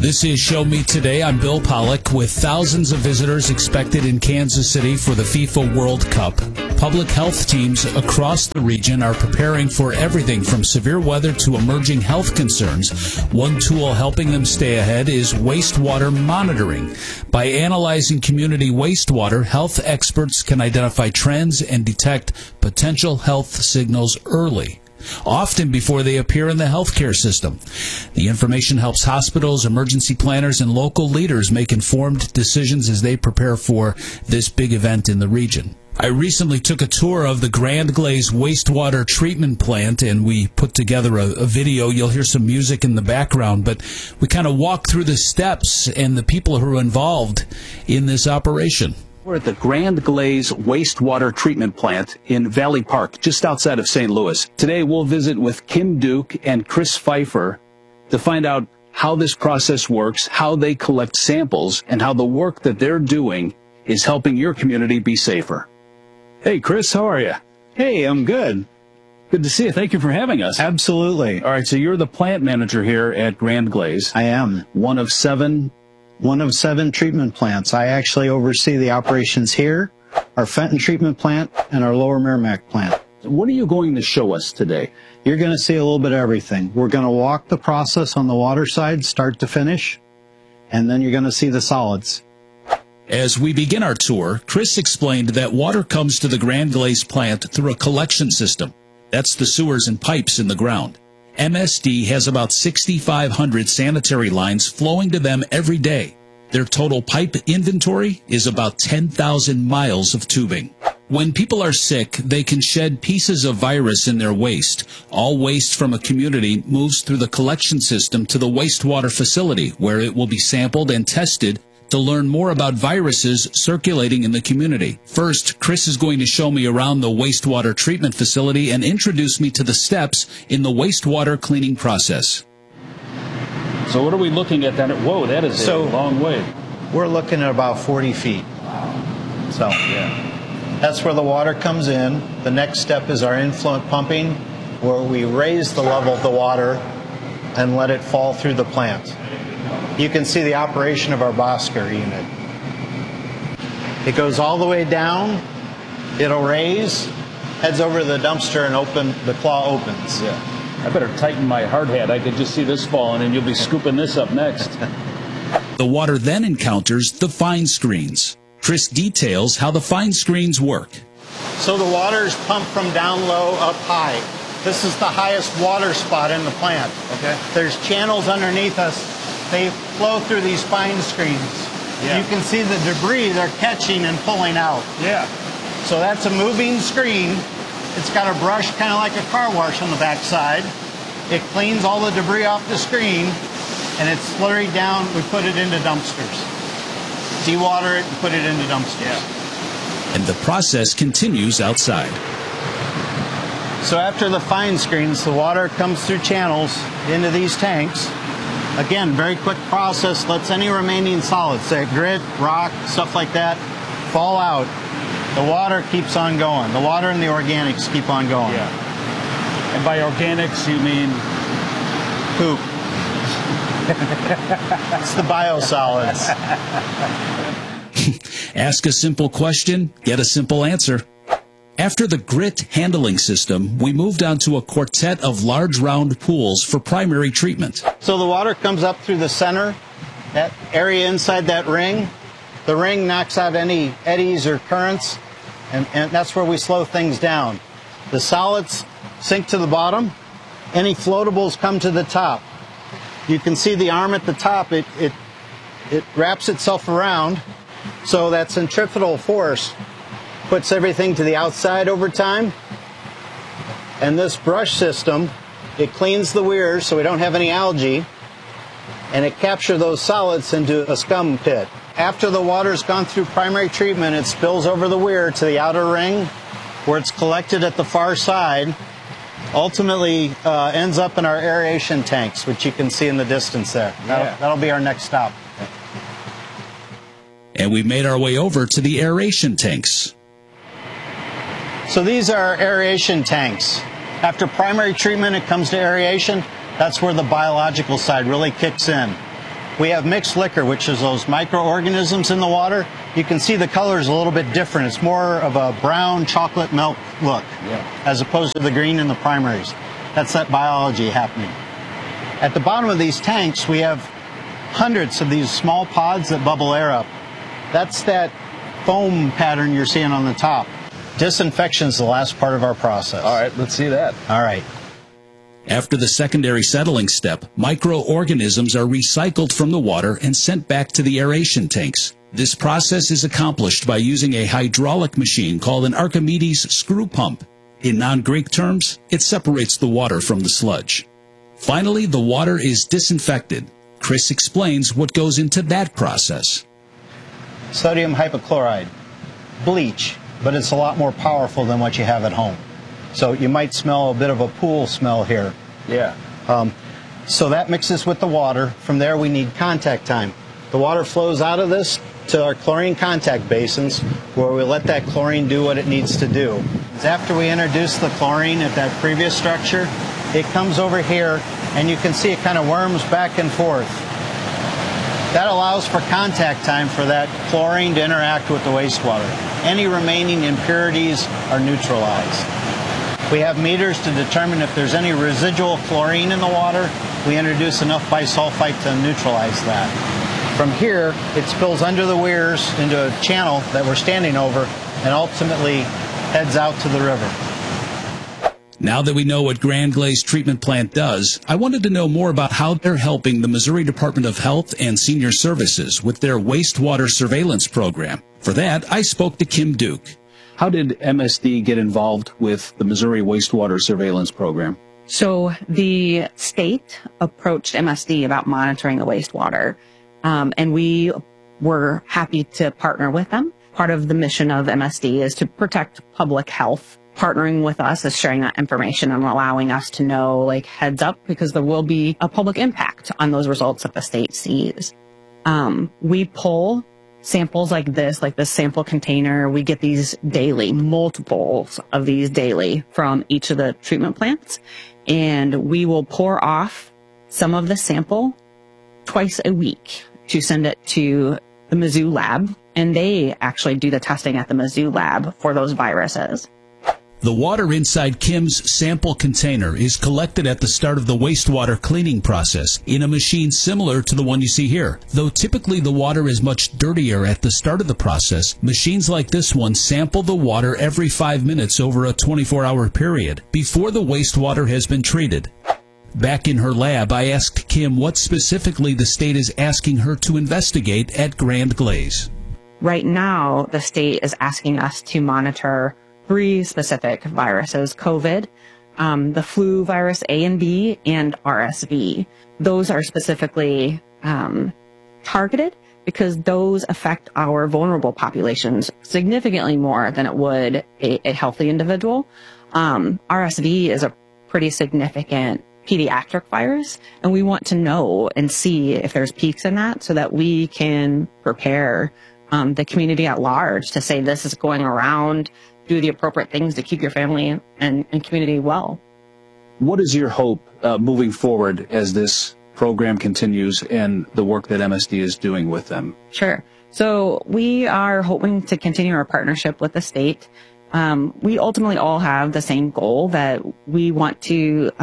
This is Show Me Today. I'm Bill Pollack with thousands of visitors expected in Kansas City for the FIFA World Cup. Public health teams across the region are preparing for everything from severe weather to emerging health concerns. One tool helping them stay ahead is wastewater monitoring. By analyzing community wastewater, health experts can identify trends and detect potential health signals early, often before they appear in the healthcare system. The information helps hospitals, emergency planners, and local leaders make informed decisions as they prepare for this big event in the region. I recently took a tour of the Grand Glaze wastewater treatment plant, and we put together a video. You'll hear some music in the background, but we kind of walked through the steps and the people who are involved in this operation. We're at the Grand Glaze wastewater treatment plant in Valley Park, just outside of St. Louis. Today we'll visit with Kim Duke and Chris Pfeiffer to find out how this process works, how they collect samples, and how the work that they're doing is helping your community be safer. Hey, Chris, how are you? Hey, I'm good. Good to see you. Thank you for having us. Absolutely. All right, so you're the plant manager here at Grand Glaze. I am. One of seven treatment plants. I actually oversee the operations here, our Fenton treatment plant, and our Lower Merrimack plant. What are you going to show us today? You're going to see a little bit of everything. We're going to walk the process on the water side, start to finish, and then you're going to see the solids. As we begin our tour, Chris explained that water comes to the Grand Glaze plant through a collection system. That's the sewers and pipes in the ground. MSD has about 6,500 sanitary lines flowing to them every day. Their total pipe inventory is about 10,000 miles of tubing. When people are sick, they can shed pieces of virus in their waste. All waste from a community moves through the collection system to the wastewater facility, where it will be sampled and tested to learn more about viruses circulating in the community. First, Chris is going to show me around the wastewater treatment facility and introduce me to the steps in the wastewater cleaning process. So what are we looking at then? Whoa, that is a long way. We're looking at about 40 feet. So, yeah. That's where the water comes in. The next step is our influent pumping, where we raise the level of the water and let it fall through the plant. You can see the operation of our Bosker unit. It goes all the way down, it'll raise, heads over to the dumpster, and the claw opens. Yeah. I better tighten my hard hat. I could just see this falling, and you'll be scooping this up next. The water then encounters the fine screens. Chris details how the fine screens work. So the water is pumped from down low up high. This is the highest water spot in the plant. Okay. There's channels underneath us. They flow through these fine screens. Yeah. You can see the debris they're catching and pulling out. Yeah. So that's a moving screen. It's got a brush kind of like a car wash on the back side. It cleans all the debris off the screen, and it's slurried down. We put it into dumpsters. Dewater it and put it into dumpsters. Yeah. And the process continues outside. So after the fine screens, the water comes through channels into these tanks. Again, very quick process, lets any remaining solids, say grit, rock, stuff like that, fall out. The water keeps on going. The water and the organics keep on going. Yeah. And by organics, you mean? Poop. It's the biosolids. Ask a simple question, get a simple answer. After the grit handling system, we moved on to a quartet of large round pools for primary treatment. So the water comes up through the center, that area inside that ring. The ring knocks out any eddies or currents, and that's where we slow things down. The solids sink to the bottom. Any floatables come to the top. You can see the arm at the top. It wraps itself around, so that centrifugal force puts everything to the outside over time. And this brush system, it cleans the weirs so we don't have any algae, and it captures those solids into a scum pit. After the water's gone through primary treatment, it spills over the weir to the outer ring, where it's collected at the far side, ultimately ends up in our aeration tanks, which you can see in the distance there. That'll be our next stop. And we made our way over to the aeration tanks. So these are aeration tanks. After primary treatment, it comes to aeration. That's where the biological side really kicks in. We have mixed liquor, which is those microorganisms in the water. You can see the color is a little bit different. It's more of a brown chocolate milk look, as opposed to the green in the primaries. That's that biology happening. At the bottom of these tanks, we have hundreds of these small pods that bubble air up. That's that foam pattern you're seeing on the top. Disinfection is the last part of our process. All right, let's see that. All right. After the secondary settling step, microorganisms are recycled from the water and sent back to the aeration tanks. This process is accomplished by using a hydraulic machine called an Archimedes screw pump. In non-Greek terms, it separates the water from the sludge. Finally, the water is disinfected. Chris explains what goes into that process. Sodium hypochlorite, bleach, but it's a lot more powerful than what you have at home. So you might smell a bit of a pool smell here. Yeah. So that mixes with the water. From there, we need contact time. The water flows out of this to our chlorine contact basins, where we let that chlorine do what it needs to do. After we introduce the chlorine at that previous structure, it comes over here, and you can see it kind of worms back and forth. That allows for contact time for that chlorine to interact with the wastewater. Any remaining impurities are neutralized. We have meters to determine if there's any residual chlorine in the water. We introduce enough bisulfite to neutralize that. From here, it spills under the weirs into a channel that we're standing over and ultimately heads out to the river. Now that we know what Grand Glaze Treatment Plant does, I wanted to know more about how they're helping the Missouri Department of Health and Senior Services with their wastewater surveillance program. For that, I spoke to Kim Duke. How did MSD get involved with the Missouri Wastewater Surveillance Program? So the state approached MSD about monitoring the wastewater, and we were happy to partner with them. Part of the mission of MSD is to protect public health. Partnering with us is sharing that information and allowing us to know, like, heads up, because there will be a public impact on those results that the state sees. We pull samples like this sample container. We get these daily, multiples of these daily from each of the treatment plants. And we will pour off some of the sample twice a week to send it to the Mizzou lab. And they actually do the testing at the Mizzou lab for those viruses. The water inside Kim's sample container is collected at the start of the wastewater cleaning process in a machine similar to the one you see here. Though typically the water is much dirtier at the start of the process, machines like this one sample the water every 5 minutes over a 24-hour period before the wastewater has been treated. Back in her lab, I asked Kim what specifically the state is asking her to investigate at Grand Glaze. Right now, the state is asking us to monitor 3 specific viruses: COVID, the flu virus A and B, and RSV. Those are specifically targeted because those affect our vulnerable populations significantly more than it would a healthy individual. RSV is a pretty significant pediatric virus, and we want to know and see if there's peaks in that so that we can prepare the community at large to say this is going around. Do the appropriate things to keep your family and community well. What is your hope moving forward as this program continues and the work that MSD is doing with them? Sure. So we are hoping to continue our partnership with the state. We ultimately all have the same goal, that we want to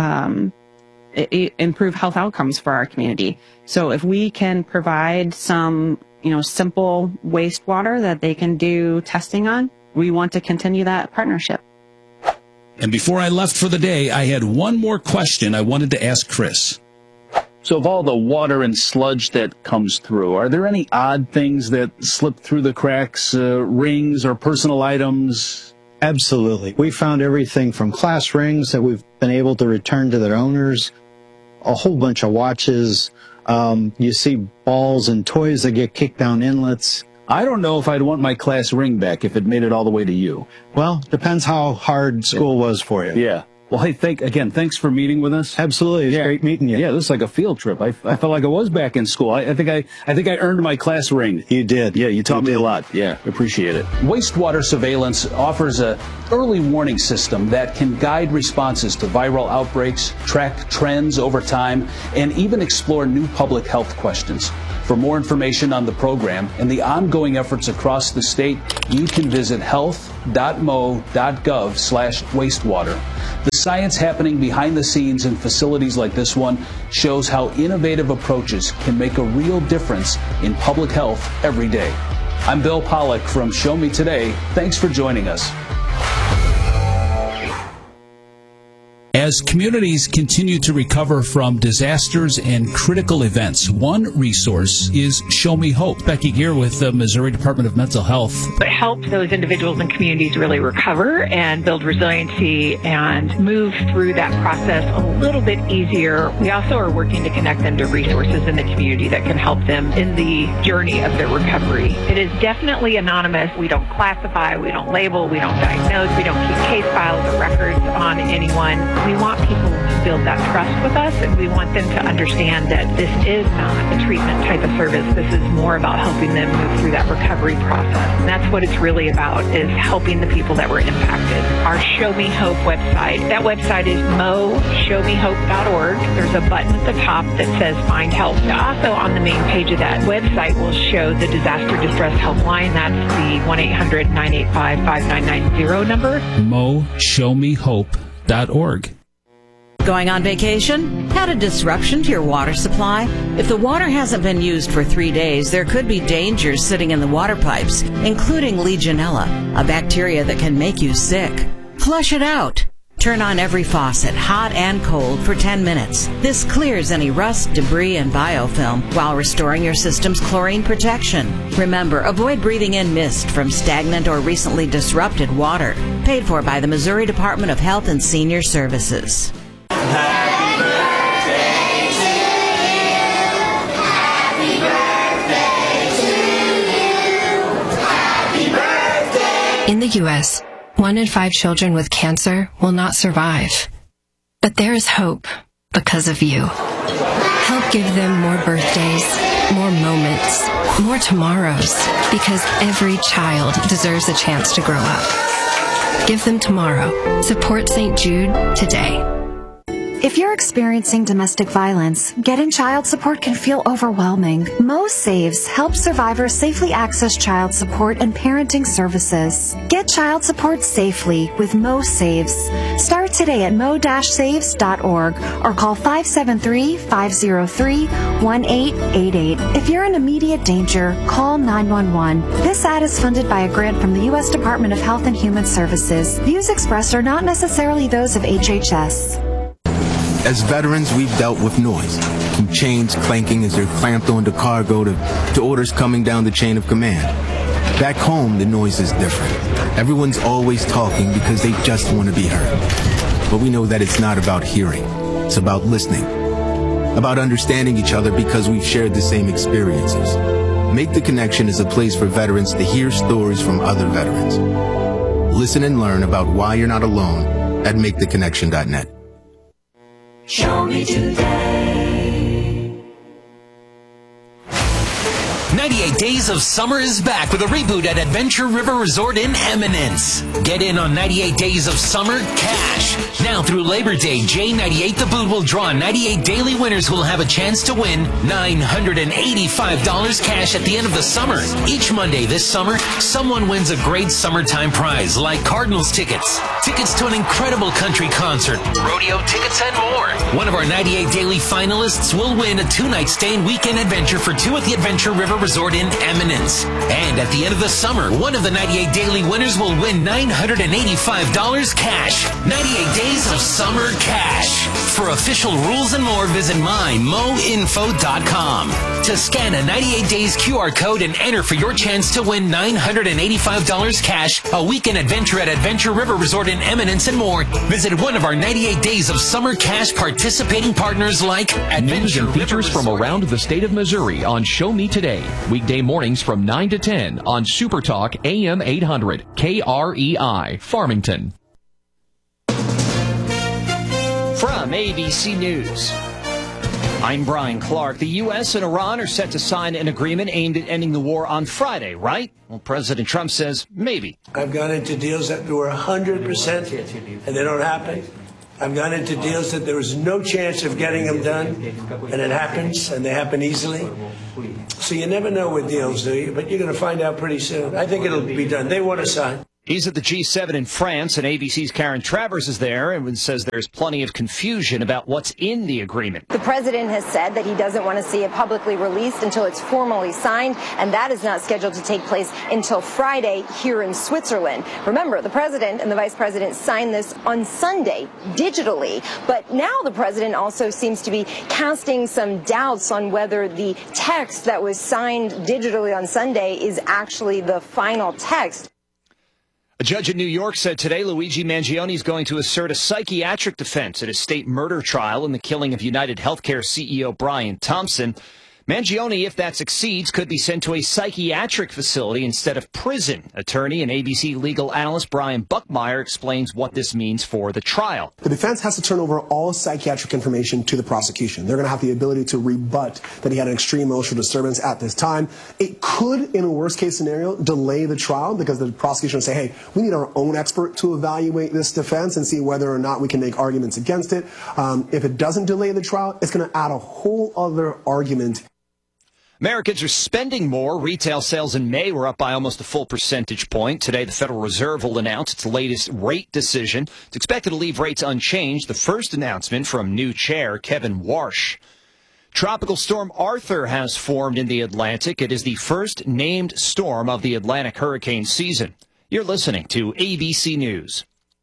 improve health outcomes for our community. So if we can provide some, simple wastewater that they can do testing on, we want to continue that partnership. And before I left for the day, I had one more question I wanted to ask Chris. So of all the water and sludge that comes through, are there any odd things that slip through the cracks, rings or personal items? Absolutely. We found everything from class rings that we've been able to return to their owners, a whole bunch of watches. You see balls and toys that get kicked down inlets. I don't know if I'd want my class ring back if it made it all the way to you. Well, depends how hard school was for you. Yeah. Well, hey, thanks for meeting with us. Absolutely. It's great meeting you. Yeah, this is like a field trip. I felt like I was back in school. I think I earned my class ring. You did. Yeah, you taught me a lot. Yeah, appreciate it. Wastewater surveillance offers a early warning system that can guide responses to viral outbreaks, track trends over time, and even explore new public health questions. For more information on the program and the ongoing efforts across the state, you can visit health.mo.gov/wastewater. The science happening behind the scenes in facilities like this one shows how innovative approaches can make a real difference in public health every day. I'm Bill Pollock from Show Me Today. Thanks for joining us. As communities continue to recover from disasters and critical events, one resource is Show Me Hope. Becky Geer with the Missouri Department of Mental Health. It helps those individuals and communities really recover and build resiliency and move through that process a little bit easier. We also are working to connect them to resources in the community that can help them in the journey of their recovery. It is definitely anonymous. We don't classify, we don't label, we don't diagnose, we don't keep case files or records on anyone. We want people to build that trust with us, and we want them to understand that this is not a treatment type of service. This is more about helping them move through that recovery process. And that's what it's really about, is helping the people that were impacted. Our Show Me Hope website, that website is moshowmehope.org. There's a button at the top that says Find Help. Also on the main page of that website will show the Disaster Distress Helpline. That's the 1-800-985-5990 number. moshowmehope.org. Going on vacation? Had a disruption to your water supply? If the water hasn't been used for 3 days, there could be dangers sitting in the water pipes, including Legionella, a bacteria that can make you sick. Flush it out. Turn on every faucet, hot and cold, for 10 minutes. This clears any rust, debris, and biofilm while restoring your system's chlorine protection. Remember, avoid breathing in mist from stagnant or recently disrupted water. Paid for by the Missouri Department of Health and Senior Services. Happy birthday to you. Happy birthday to you. Happy birthday. In the U.S., 1 in 5 children with cancer will not survive. But there is hope because of you. Help give them more birthdays, more moments, more tomorrows, because every child deserves a chance to grow up. Give them tomorrow. Support St. Jude today. If you're experiencing domestic violence, getting child support can feel overwhelming. Mo Saves helps survivors safely access child support and parenting services. Get child support safely with Mo Saves. Start today at mo-saves.org or call 573-503-1888. If you're in immediate danger, call 911. This ad is funded by a grant from the U.S. Department of Health and Human Services. Views expressed are not necessarily those of HHS. As veterans, we've dealt with noise, from chains clanking as they're clamped onto cargo to orders coming down the chain of command. Back home, the noise is different. Everyone's always talking because they just want to be heard. But we know that it's not about hearing. It's about listening, about understanding each other because we've shared the same experiences. Make the Connection is a place for veterans to hear stories from other veterans. Listen and learn about why you're not alone at maketheconnection.net. Show me today. 98 Days of Summer is back with a reboot at Adventure River Resort in Eminence. Get in on 98 Days of Summer Cash. Now through Labor Day, J98 The Boot will draw 98 daily winners who will have a chance to win $985 cash at the end of the summer. Each Monday this summer, someone wins a great summertime prize like Cardinals tickets, tickets to an incredible country concert, rodeo tickets, and more. One of our 98 daily finalists will win a 2-night stay and weekend adventure for 2 at the Adventure River Resort in Eminence. And at the end of the summer, one of the 98 daily winners will win $985 cash. 98 Days of Summer Cash. For official rules and more, visit mymoinfo.com. To scan a 98 Days QR code and enter for your chance to win $985 cash, a weekend adventure at Adventure River Resort in Eminence, and more, visit one of our 98 Days of Summer Cash participating partners like Adventure News and features River from around the state of Missouri on Show Me Today. Weekday mornings from 9 to 10 on Super Talk AM 800 KREI Farmington. from ABC News. I'm Brian Clark. The U.S. and Iran are set to sign an agreement aimed at ending the war on Friday, right? Well, President Trump says maybe. I've gone into deals that were 100% and they don't happen. I've gone into deals that there was no chance of getting them done, and it happens, and they happen easily. So you never know with deals, do you? But you're going to find out pretty soon. I think it'll be done. They want to sign. He's at the G7 in France, and ABC's Karen Travers is there and says there's plenty of confusion about what's in the agreement. The president has said that he doesn't want to see it publicly released until it's formally signed, and that is not scheduled to take place until Friday here in Switzerland. Remember, the president and the vice president signed this on Sunday digitally, but now the president also seems to be casting some doubts on whether the text that was signed digitally on Sunday is actually the final text. A judge in New York said today Luigi Mangione is going to assert a psychiatric defense at a state murder trial in the killing of United Healthcare CEO Brian Thompson. Mangione, if that succeeds, could be sent to a psychiatric facility instead of prison. Attorney and ABC legal analyst Brian Buckmeyer explains what this means for the trial. The defense has to turn over all psychiatric information to the prosecution. They're going to have the ability to rebut that he had an extreme emotional disturbance at this time. It could, in a worst-case scenario, delay the trial because the prosecution will say, hey, we need our own expert to evaluate this defense and see whether or not we can make arguments against it. If it doesn't delay the trial, it's going to add a whole other argument. Americans are spending more. Retail sales in May were up by almost a full percentage point. Today, the Federal Reserve will announce its latest rate decision. It's expected to leave rates unchanged. The first announcement from new chair Kevin Warsh. Tropical storm Arthur has formed in the Atlantic. It is the first named storm of the Atlantic hurricane season. You're listening to ABC News.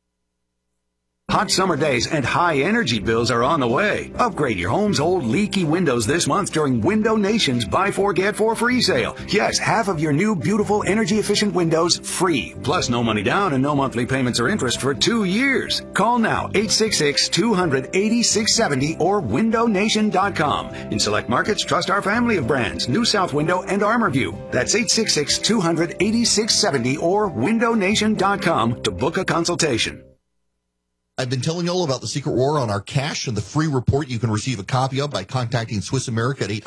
Hot summer days and high energy bills are on the way. Upgrade your home's old leaky windows this month during Window Nation's Buy 4 Get 4 free sale. Yes, half of your new beautiful energy efficient windows free. Plus no money down and no monthly payments or interest for 2 years. Call now 866-200-8670 or windownation.com. In select markets, trust our family of brands, New South Window and ArmorView. That's 866-200-8670 or windownation.com to book a consultation. I've been telling you all about the Secret War on our cash and the free report you can receive a copy of by contacting Swiss America at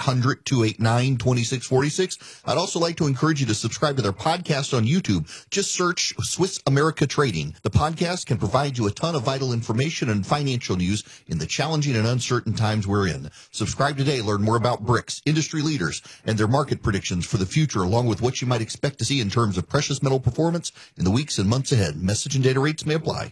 800-289-2646. I'd also like to encourage you to subscribe to their podcast on YouTube. Just search Swiss America Trading. The podcast can provide you a ton of vital information and financial news in the challenging and uncertain times we're in. Subscribe today. Learn more about BRICS, industry leaders, and their market predictions for the future, along with what you might expect to see in terms of precious metal performance in the weeks and months ahead. Message and data rates may apply.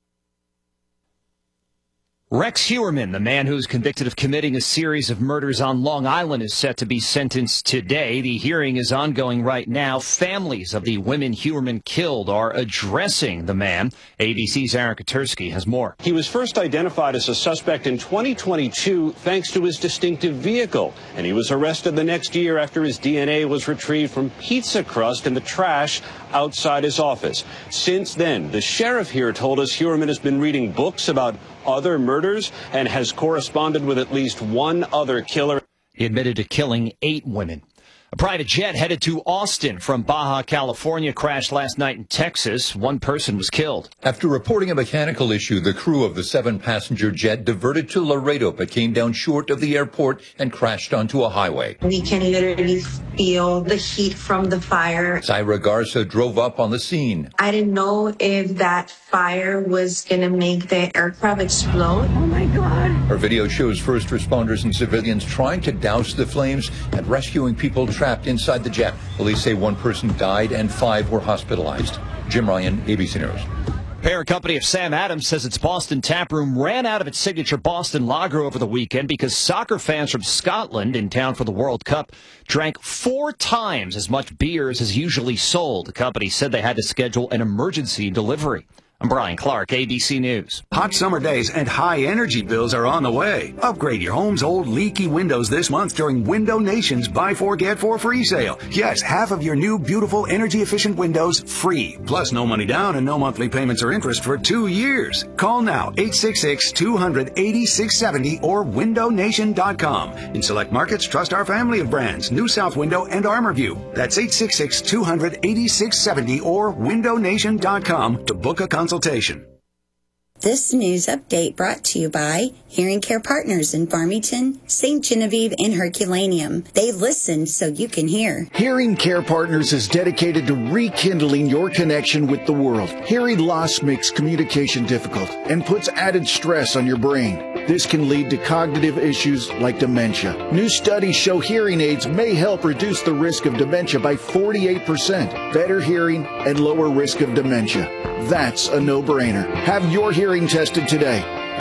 Rex Heuermann, the man who's convicted of committing a series of murders on Long Island, is set to be sentenced today. The hearing is ongoing right now. Families of the women Heuermann killed are addressing the man. ABC's Aaron Katursky has more. He was first identified as a suspect in 2022 thanks to his distinctive vehicle, and he was arrested the next year after his DNA was retrieved from pizza crust in the trash outside his office. Since then, the sheriff here told us Heuermann has been reading books about other murders and has corresponded with at least one other killer. He admitted to killing 8 women. A private jet headed to Austin from Baja California crashed last night in Texas. 1 person was killed. After reporting a mechanical issue, the crew of the 7-passenger jet diverted to Laredo but came down short of the airport and crashed onto a highway. We can literally feel the heat from the fire. Zaira Garza drove up on the scene. I didn't know if that fire was going to make the aircraft explode. Oh my God. Our video shows first responders and civilians trying to douse the flames and rescuing people trapped inside the jet. Police say 1 person died and 5 were hospitalized. Jim Ryan, ABC News. Parent company of Sam Adams says its Boston Taproom ran out of its signature Boston Lager over the weekend because soccer fans from Scotland in town for the World Cup drank 4 times as much beer as is usually sold. The company said they had to schedule an emergency delivery. I'm Brian Clark, ABC News. Hot summer days and high energy bills are on the way. Upgrade your home's old leaky windows this month during Window Nation's Buy 4 Get 4 free sale. Yes, half of your new beautiful energy efficient windows free. Plus no money down and no monthly payments or interest for 2 years. Call now 866-200-8670 or windownation.com. In select markets, trust our family of brands, New South Window and ArmorView. That's 866-200-8670 or windownation.com to book a consultation. This news update brought to you by Hearing Care Partners in Farmington, St. Genevieve, and Herculaneum. They listen so you can hear. Hearing Care Partners is dedicated to rekindling your connection with the world. Hearing loss makes communication difficult and puts added stress on your brain. This can lead to cognitive issues like dementia. New studies show hearing aids may help reduce the risk of dementia by 48%, better hearing and lower risk of dementia. That's a no-brainer. Have your hearing tested today.